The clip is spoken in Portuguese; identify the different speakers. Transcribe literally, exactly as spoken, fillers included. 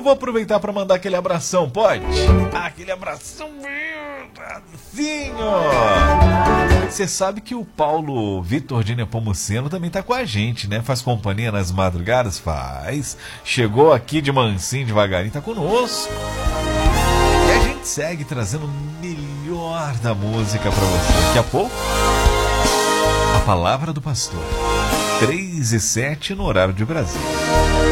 Speaker 1: vou aproveitar para mandar aquele abração, pode? Ah, aquele abração assim, ó. Você sabe que o Paulo Vitor de Nepomuceno também tá com a gente, né? Faz companhia nas madrugadas? Faz. Chegou aqui de mansinho, devagarinho, tá conosco. E a gente segue trazendo o melhor da música para você. Daqui a pouco, a palavra do pastor. três e sete no horário de Brasília.